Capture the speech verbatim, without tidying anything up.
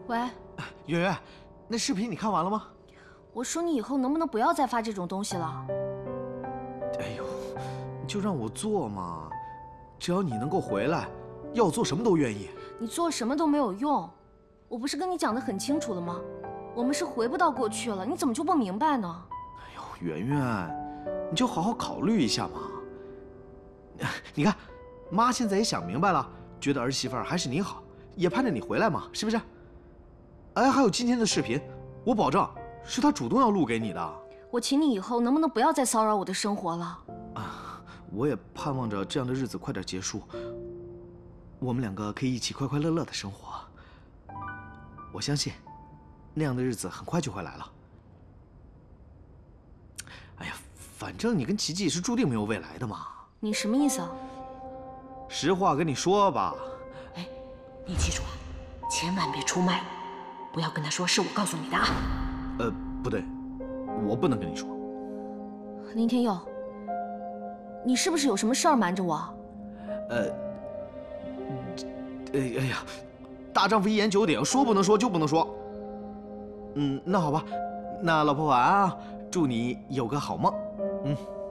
喂， 圆圆，那视频你看完了吗？ 我说你以后能不能不要再发这种东西了？ 哎呦，你就让我做嘛，只要你能够回来，要我做什么都愿意。 你做什么都没有用，我不是跟你讲得很清楚了吗？我们是回不到过去了，你怎么就不明白呢？ 哎呦，圆圆，你就好好考虑一下嘛。你看，妈现在也想明白了，觉得儿媳妇儿还是你好，也盼着你回来嘛，是不是？哎，还有今天的视频，我保证是她主动要录给你的。 我请你以后能不能不要再骚扰我的生活了？ 啊，我也盼望着这样的日子快点结束，我们两个可以一起快快乐乐的生活。我相信，那样的日子很快就会来了。哎呀，反正你跟琪琪也是注定没有未来的嘛。 你什么意思啊？ 实话跟你说吧。 哎，你记住啊，千万别出卖我，不要跟他说是我告诉你的啊。 呃，不对，我不能跟你说。 林天佑，你是不是有什么事儿瞒着我？ 呃，哎哎呀，大丈夫一言九鼎，说不能说就不能说。嗯，那好吧，那老婆晚安啊，祝你有个好梦。嗯。